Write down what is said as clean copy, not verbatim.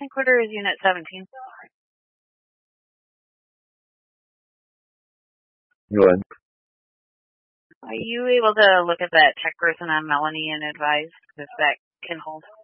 Quarter is Unit 17. Go ahead. Are you able to look at that check person on Melanie and advise if that can hold?